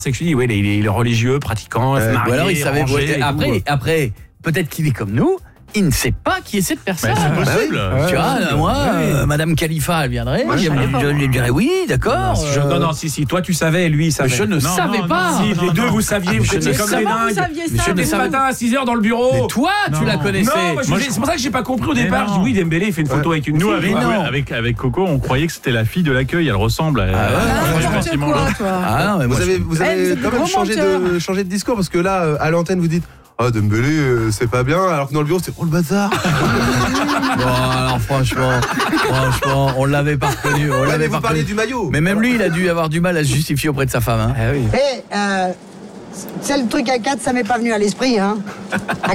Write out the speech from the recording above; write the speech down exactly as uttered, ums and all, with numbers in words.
C'est que je dis, oui, il est, il est religieux, pratiquant, Euh, marié, ou alors il savait rangé et tout. après, après, peut-être qu'il est comme nous. Il ne sait pas qui est cette personne. Mais c'est possible. Bah oui. Tu vois, ouais, moi, ouais. euh, Madame Khalifa, elle viendrait. Moi, je je, savais pas, je lui dirais oui, d'accord. Je- euh, non, non, si, si, toi tu savais, lui il savait. Je ne Non, savais non, pas. non, Si, non, les deux non. vous saviez, vous Je étiez ne comme savais des pas, dingues. vous saviez ça. je ne C'était ce savais matin à six heures dans le bureau. Mais toi, tu Non. la connaissais. Non, moi, je- Moi, c'est pour ça que j'ai pas compris au départ. Mais Je dis non. oui, Dembélé il fait une photo avec une Nous, fille. avec, Mais non. avec, avec Coco, on croyait que c'était la fille de l'accueil. Elle ressemble à. Ah ouais, à- ouais, franchement, N'importe Simon, quoi, là. toi. Ah non, mais moi, Vous avez, je- vous Eh, avez vous êtes quand des même gros changé de, menteurs. changé de discours parce que là, euh, à l'antenne, vous dites ah Dembélé, euh, c'est pas bien, alors que dans le bureau, c'est oh le bazar. Bon, alors franchement, franchement, on l'avait pas reconnu. On Ouais, mais l'avait vous pas parlez reconnu. du maillot. Mais même lui, il a dû avoir du mal à se justifier auprès de sa femme. Hein. Ah oui. Eh, euh, c'est le truc à quatre, ça m'est pas venu à l'esprit, hein.